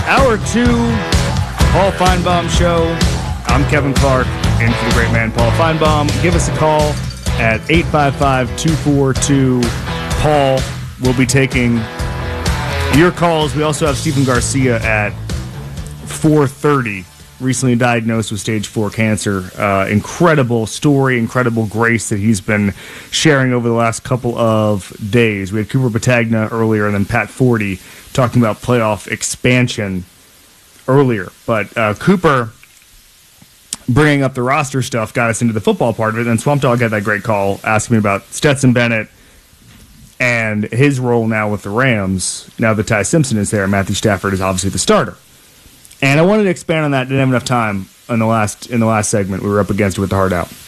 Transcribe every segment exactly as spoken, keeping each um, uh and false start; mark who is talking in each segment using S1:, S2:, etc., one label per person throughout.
S1: Hour two, Paul Feinbaum Show. I'm Kevin Clark, in for the great man, Paul Feinbaum. Give us a call at eight five five, two four two, Paul. We'll be taking your calls. We also have Stephen Garcia at four thirty, recently diagnosed with stage four cancer. Uh, incredible story, incredible grace that he's been sharing over the last couple of days. We had Cooper Battagna earlier and then Pat Forty talking about playoff expansion earlier. But uh, Cooper bringing up the roster stuff got us into the football part of it. And Swamp Dog had that great call asking me about Stetson Bennett and his role now with the Rams. Now that Ty Simpson is there, Matthew Stafford is obviously the starter. And I wanted to expand on that. Didn't have enough time in the last in the last segment. We were up against it with the heart out.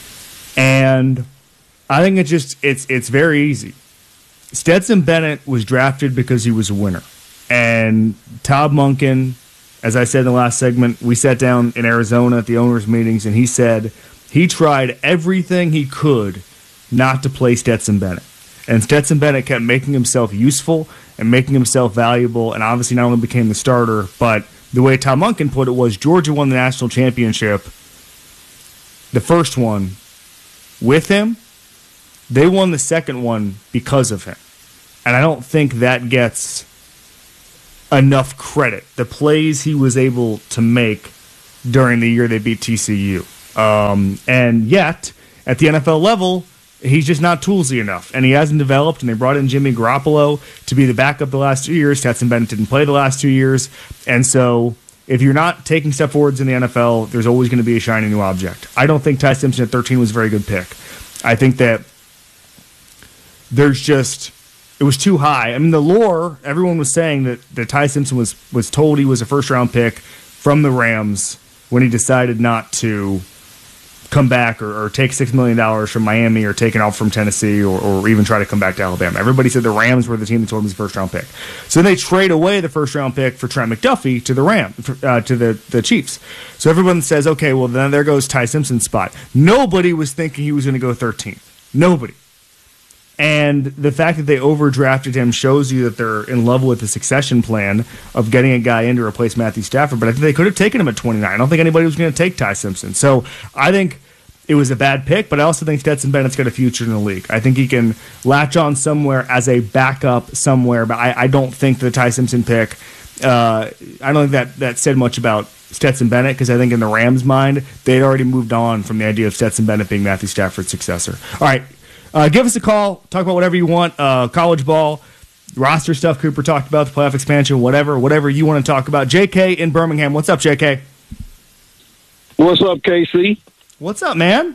S1: And I think it's just it's it's very easy. Stetson Bennett was drafted because he was a winner. And Todd Monken, as I said in the last segment, we sat down in Arizona at the owners' meetings, and he said he tried everything he could not to play Stetson Bennett. And Stetson Bennett kept making himself useful and making himself valuable, and obviously not only became the starter, but the way Todd Monken put it was Georgia won the national championship, the first one, with him. They won the second one because of him. And I don't think that gets enough credit. The plays he was able to make during the year they beat T C U. Um, and yet, at the N F L level, he's just not toolsy enough. And he hasn't developed, and they brought in Jimmy Garoppolo to be the backup the last two years. Stetson Bennett didn't play the last two years. And so if you're not taking step forwards in the N F L, there's always going to be a shiny new object. I don't think Ty Simpson at thirteen was a very good pick. I think that there's just... It was too high. I mean, the lore, everyone was saying that, that Ty Simpson was, was told he was a first-round pick from the Rams when he decided not to come back or, or take six million dollars from Miami or take it off from Tennessee or, or even try to come back to Alabama. Everybody said the Rams were the team that told him he was a first-round pick. So then they trade away the first-round pick for Trent McDuffie to the Ram, uh, to the, the Chiefs. So everyone says, okay, well, then there goes Ty Simpson's spot. Nobody was thinking he was going to go thirteenth. Nobody. And the fact that they overdrafted him shows you that they're in love with the succession plan of getting a guy in to replace Matthew Stafford. But I think they could have taken him at twenty-nine. I don't think anybody was going to take Ty Simpson. So I think it was a bad pick, but I also think Stetson Bennett's got a future in the league. I think he can latch on somewhere as a backup somewhere, but I, I don't think the Ty Simpson pick, uh, I don't think that, that said much about Stetson Bennett, because I think in the Rams' mind, they'd already moved on from the idea of Stetson Bennett being Matthew Stafford's successor. All right. Uh, give us a call. Talk about whatever you want. Uh, college ball, roster stuff Cooper talked about, the playoff expansion, whatever, whatever you want to talk about. J K in Birmingham. What's up, J K?
S2: What's up, K C?
S1: What's up, man?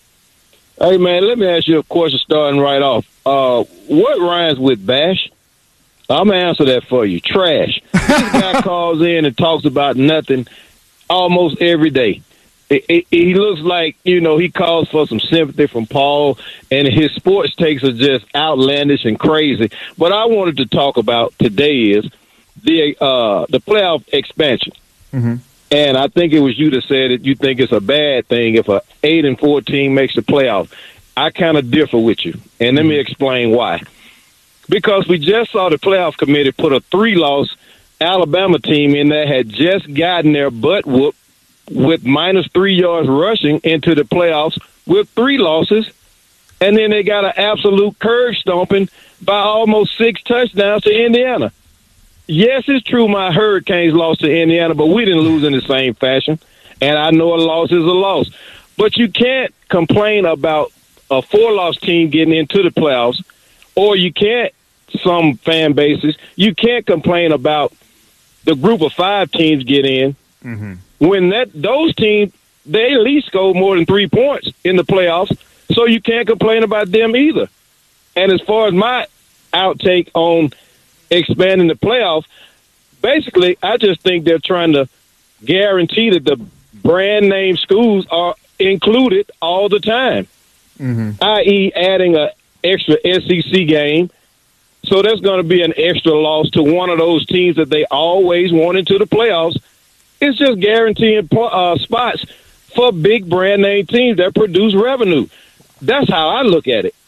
S2: Hey, man, let me ask you a question starting right off. Uh, what rhymes with bash? I'm going to answer that for you. Trash. This guy calls in and talks about nothing almost every day. It, it, he looks like, you know, he calls for some sympathy from Paul, and his sports takes are just outlandish and crazy. What I wanted to talk about today is the uh, the playoff expansion. Mm-hmm. And I think it was you that said that you think it's a bad thing if a eight and four team makes the playoff. I kind of differ with you, and let me explain why. Because we just saw the playoff committee put a three-loss Alabama team in that had just gotten their butt whooped with minus three yards rushing into the playoffs with three losses, and then they got an absolute curve stomping by almost six touchdowns to Indiana. Yes, it's true my Hurricanes lost to Indiana, but we didn't lose in the same fashion, and I know a loss is a loss. But you can't complain about a four-loss team getting into the playoffs, or you can't, some fan bases, you can't complain about the group of five teams get in. Mm-hmm. When that those teams, they at least scored more than three points in the playoffs, so you can't complain about them either. And as far as my outtake on expanding the playoff, basically, I just think they're trying to guarantee that the brand name schools are included all the time, mm-hmm. that is adding an extra S E C game. So there's going to be an extra loss to one of those teams that they always want into the playoffs. It's just guaranteeing uh, spots for big brand name teams that produce revenue. That's how I look at it.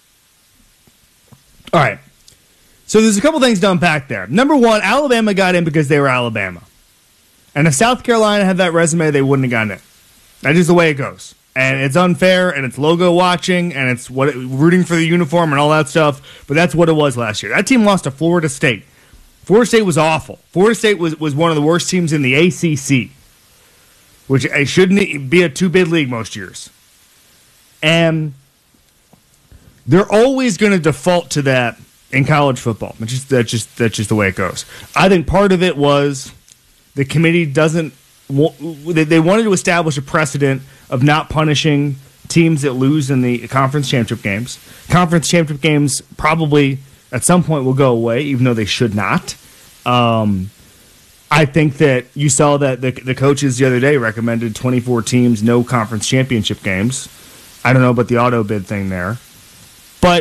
S1: All right. So there's a couple things to unpack there. Number one, Alabama got in because they were Alabama. And if South Carolina had that resume, they wouldn't have gotten it. That's just the way it goes. And it's unfair, and it's logo watching, and it's what rooting for the uniform and all that stuff. But that's what it was last year. That team lost to Florida State. Florida State was awful. Florida State was, was one of the worst teams in the A C C, which it shouldn't be a two-bid league most years. And they're always going to default to that in college football. That's just, that's just that's just the way it goes. I think part of it was the committee doesn't. They wanted to establish a precedent of not punishing teams that lose in the conference championship games. Conference championship games probably at some point will go away, even though they should not. Um, I think that you saw that the, the coaches the other day recommended twenty-four teams, no conference championship games. I don't know about the auto bid thing there, but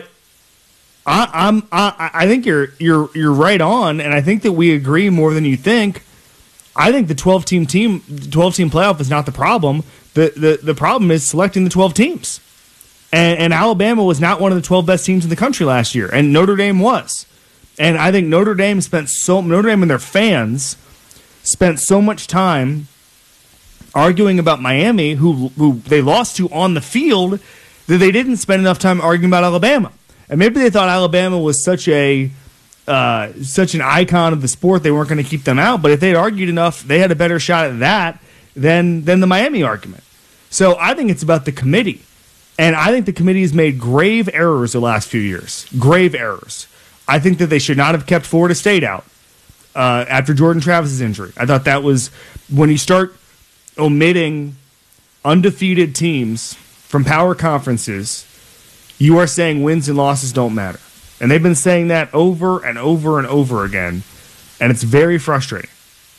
S1: I, I'm I, I think you're you're you're right on, and I think that we agree more than you think. I think the twelve-team team, twelve-team playoff is not the problem. The, the the problem is selecting the twelve teams. And, and Alabama was not one of the twelve best teams in the country last year, and Notre Dame was. And I think Notre Dame spent so Notre Dame and their fans spent so much time arguing about Miami, who who they lost to on the field, that they didn't spend enough time arguing about Alabama. And maybe they thought Alabama was such a Uh, such an icon of the sport, they weren't going to keep them out. But if they'd argued enough, they had a better shot at that than than the Miami argument. So I think it's about the committee. And I think the committee has made grave errors the last few years. Grave errors. I think that they should not have kept Florida State out uh, after Jordan Travis's injury. I thought that was, when you start omitting undefeated teams from power conferences, you are saying wins and losses don't matter. And they've been saying that over and over and over again, and it's very frustrating.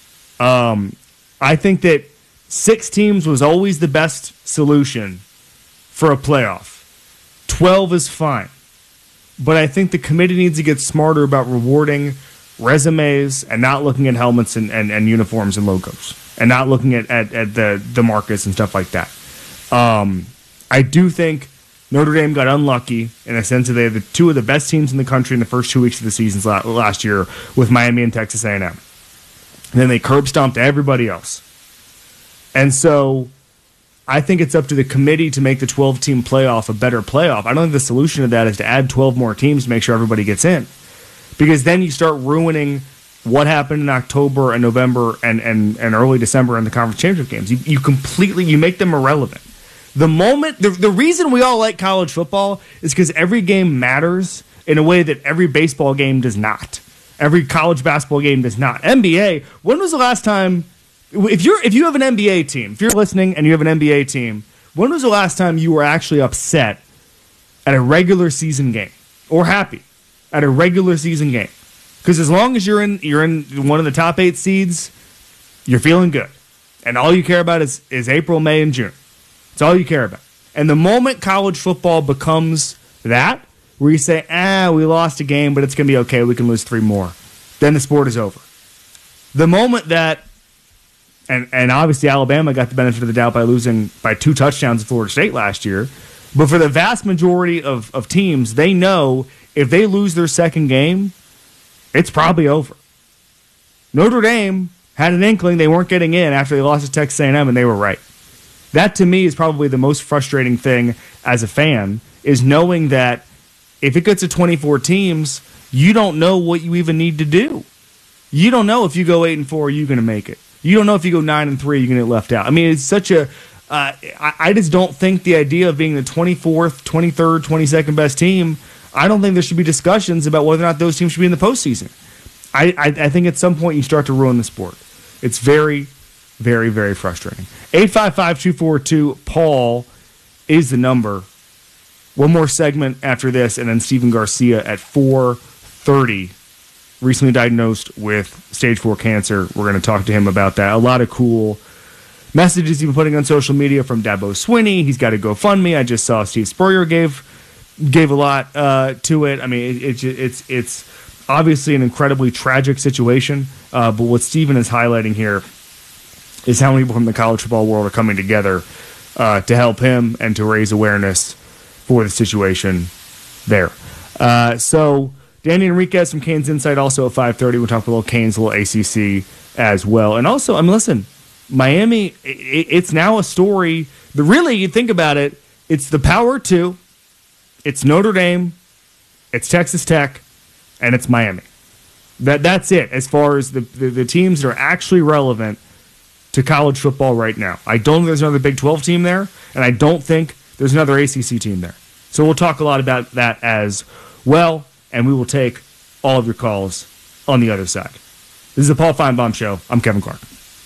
S1: Um, I think that six teams was always the best solution for a playoff. Twelve is fine. But I think the committee needs to get smarter about rewarding resumes and not looking at helmets and, and, and uniforms and logos, and not looking at, at, at the, the markets and stuff like that. Um, I do think Notre Dame got unlucky in the sense that they had the two of the best teams in the country in the first two weeks of the season last year with Miami and Texas A and M. And then they curb stomped everybody else. And so I think it's up to the committee to make the twelve-team playoff a better playoff. I don't think the solution to that is to add twelve more teams to make sure everybody gets in. Because then you start ruining what happened in October and November and, and, and early December in the conference championship games. You, you completely, you make them irrelevant. The moment, the, the reason we all like college football is because every game matters in a way that every baseball game does not. Every college basketball game does not. N B A, when was the last time, if you're if you have an N B A team, if you're listening and you have an N B A team, when was the last time you were actually upset at a regular season game or happy at a regular season game? Because as long as you're in you're in one of the top eight seeds, you're feeling good. And all you care about is, is April, May, and June. That's all you care about. And the moment college football becomes that, where you say, ah, we lost a game, but it's going to be okay, we can lose three more, then the sport is over. The moment that, and, and obviously Alabama got the benefit of the doubt by losing by two touchdowns to Florida State last year, but for the vast majority of, of teams, they know if they lose their second game, it's probably over. Notre Dame had an inkling they weren't getting in after they lost to Texas A and M, and they were right. That, to me, is probably the most frustrating thing as a fan, is knowing that if it gets to twenty-four teams, you don't know what you even need to do. You don't know if you go eight and four, are you going to make it? You don't know if you go nine and three, you're going to get left out. I mean, it's such a. Uh, I, I just don't think the idea of being the twenty-fourth, twenty-third, twenty-second best team. I don't think there should be discussions about whether or not those teams should be in the postseason. I, I, I think at some point you start to ruin the sport. It's very, very, very frustrating. eight five five, two four two, Paul is the number. One more segment after this, and then Stephen Garcia at four thirty, recently diagnosed with stage four cancer. We're going to talk to him about that. A lot of cool messages he's been putting on social media from Dabo Swinney. He's got a GoFundMe. I just saw Steve Spurrier gave gave a lot uh, to it. I mean, it, it, it's it's obviously an incredibly tragic situation, uh, but what Stephen is highlighting here is how many people from the college football world are coming together uh, to help him and to raise awareness for the situation there. Uh, so Danny Enriquez from Canes Insight also at five thirty. We'll talk a little Canes, a little A C C as well. And also, I mean, listen, Miami, it, it's now a story. The really, you think about it, it's the Power Two, it's Notre Dame, it's Texas Tech, and it's Miami. That That's it as far as the, the, the teams that are actually relevant to college football right now. I don't think there's another Big twelve team there, and I don't think there's another A C C team there. So we'll talk a lot about that as well, and we will take all of your calls on the other side. This is the Paul Feinbaum Show. I'm Kevin Clark.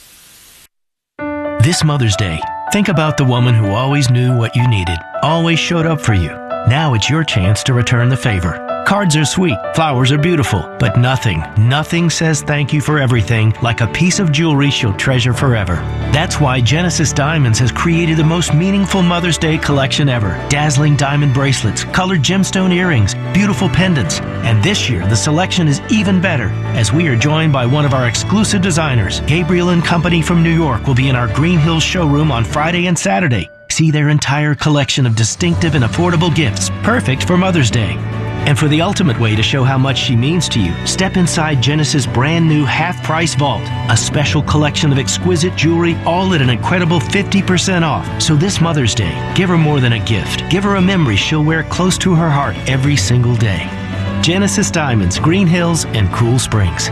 S3: This Mother's Day, think about the woman who always knew what you needed, always showed up for you. Now it's your chance to return the favor. Cards are sweet, flowers are beautiful, but nothing, nothing says thank you for everything like a piece of jewelry she'll treasure forever. That's why Genesis Diamonds has created the most meaningful Mother's Day collection ever. Dazzling diamond bracelets, colored gemstone earrings, beautiful pendants. And this year, the selection is even better, as we are joined by one of our exclusive designers. Gabriel and Company from New York will be in our Green Hills showroom on Friday and Saturday. See their entire collection of distinctive and affordable gifts, perfect for Mother's Day. And for the ultimate way to show how much she means to you, step inside Genesis' brand new half-price vault, a special collection of exquisite jewelry, all at an incredible fifty percent off. So this Mother's Day, give her more than a gift. Give her a memory she'll wear close to her heart every single day. Genesis Diamonds, Green Hills, and Cool Springs.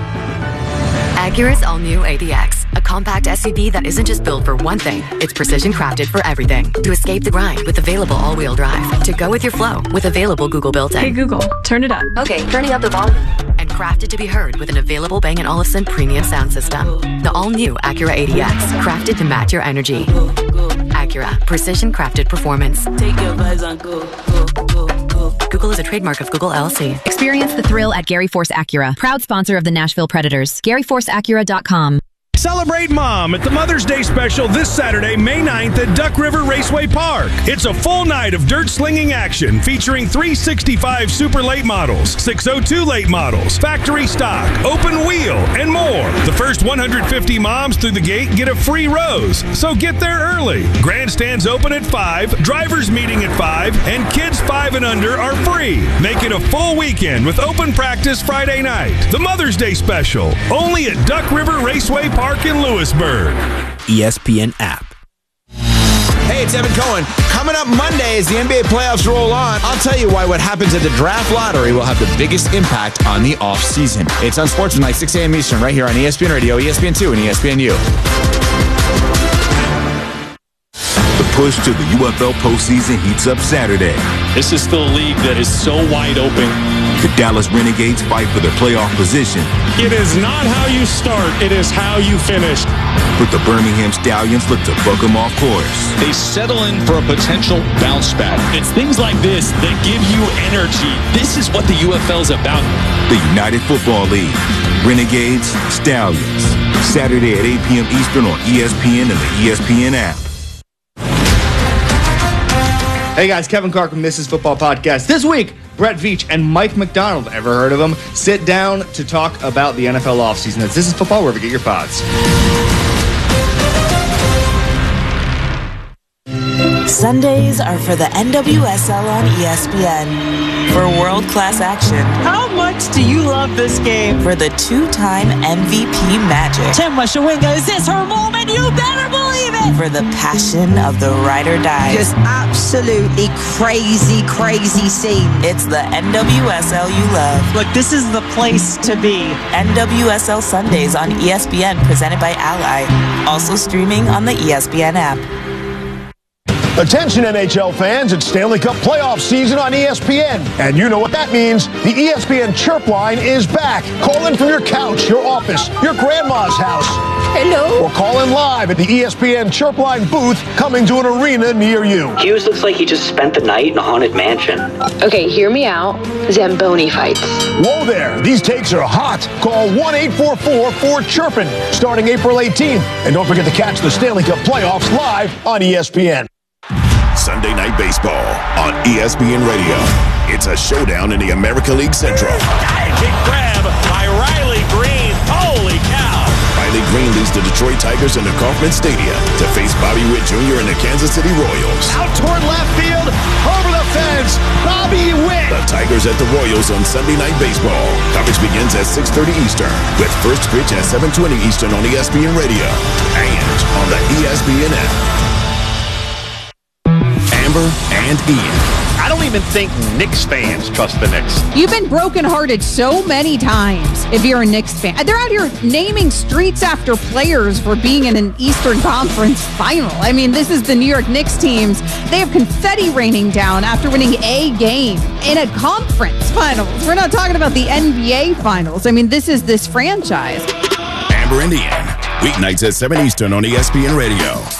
S4: Acura's all-new A D X, a compact S U V that isn't just built for one thing, it's precision crafted for everything. To escape the grind with available all-wheel drive. To go with your flow with available Google built-in.
S5: Hey Google, turn it up.
S4: Okay, turning up the volume. And crafted to be heard with an available Bang and Olufsen premium sound system. The all-new Acura A D X, crafted to match your energy. Acura, precision crafted performance.
S6: Take your vibes on go, go, go, go.
S4: Google is a trademark of Google L L C.
S7: Experience the thrill at Gary Force Acura, proud sponsor of the Nashville Predators. Gary Force Acura dot com.
S8: Celebrate Mom at the Mother's Day special this Saturday, May ninth at Duck River Raceway Park. It's a full night of dirt slinging action featuring three sixty-five Super Late models, six oh two Late models, factory stock, open wheel, and more. The first one hundred fifty moms through the gate get a free rose, so get there early. Grandstands open at five, drivers meeting at five, and kids five and under are free. Make it a full weekend with open practice Friday night. The Mother's Day special, only at Duck River Raceway Park in Lewisburg.
S9: E S P N app. Hey, it's Evan Cohen. Coming up Monday as the N B A playoffs roll on, I'll tell you why what happens at the draft lottery will have the biggest impact on the offseason. It's on Sportsman, six a.m. Eastern, right here on E S P N Radio, E S P N two, and E S P N U.
S10: The push to the U F L postseason heats up Saturday.
S11: This is still a league that is so wide open.
S10: The Dallas Renegades fight for their playoff position.
S11: It is not how you start, it is how you finish.
S10: But the Birmingham Stallions look to buck them off course.
S11: They settle in for a potential bounce back. It's things like this that give you energy. This is what the U F L is about.
S10: The United Football League. Renegades, Stallions. Saturday at eight p.m. Eastern on E S P N and the E S P N app.
S1: Hey guys, Kevin Clark from This Is Football Podcast. This week, Brett Veach and Mike McDonald, ever heard of them, sit down to talk about the N F L offseason. That's This Is Football, wherever you get your pods.
S12: Sundays are for the N W S L on E S P N. For world-class action.
S13: How much do you love this game?
S12: For the two-time M V P magic.
S13: Tim Washawinga, is this her moment? You better believe it!
S12: For the passion of the ride or die.
S13: Just absolutely crazy, crazy scene.
S12: It's the N W S L you love.
S13: Look, this is the place to be.
S12: N W S L Sundays on E S P N, presented by Ally. Also streaming on the E S P N app.
S14: Attention N H L fans, it's Stanley Cup playoff season on E S P N. And you know what that means. The E S P N Chirp Line is back. Call in from your couch, your office, your grandma's house.
S15: Hello.
S14: Or call in live at the E S P N Chirp Line booth coming to an arena near you.
S16: Hughes looks like he just spent the night in a haunted mansion.
S15: Okay, hear me out. Zamboni fights.
S14: Whoa there. These takes are hot. Call one eight four four four chirpin starting April eighteenth. And don't forget to catch the Stanley Cup playoffs live on E S P N.
S10: Sunday Night Baseball on E S P N Radio. It's a showdown in the American League Central.
S17: Big grab by Riley Green. Holy cow.
S10: Riley Green leads
S5: faces the Detroit Tigers in the Kauffman Stadium to face Bobby Witt Junior and the Kansas City Royals.
S17: Out toward left field, over the fence, Bobby Witt.
S5: The Tigers at the Royals on Sunday Night Baseball. Coverage begins at six thirty Eastern, with first pitch at seven twenty Eastern on E S P N Radio and on the E S P N app. Amber and Ian.
S17: I don't even think Knicks fans trust the Knicks.
S18: You've been brokenhearted so many times if you're a Knicks fan. They're out here naming streets after players for being in an Eastern Conference final. I mean, this is the New York Knicks teams. They have confetti raining down after winning a game in a conference finals. We're not talking about the N B A finals. I mean, this is this franchise.
S5: Amber and Ian. Weeknights at seven Eastern on E S P N Radio.